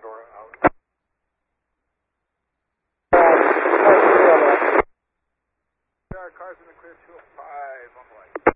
Pandora out. Cars in the clear 205, on the light.